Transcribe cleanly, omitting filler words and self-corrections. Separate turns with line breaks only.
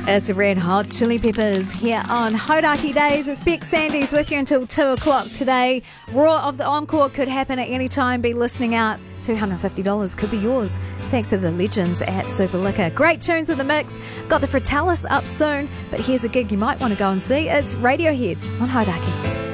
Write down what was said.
It's the Red Hot Chili Peppers here on Hodaki Days. It's Beck Sandys with you until 2 o'clock today. Raw of the Encore could happen at any time. Be listening out. $250 could be yours thanks to the legends at Super Liquor. Great tunes in the mix. Got the Fratellis up soon, but here's a gig you might want to go and see. It's Radiohead on Hodaki.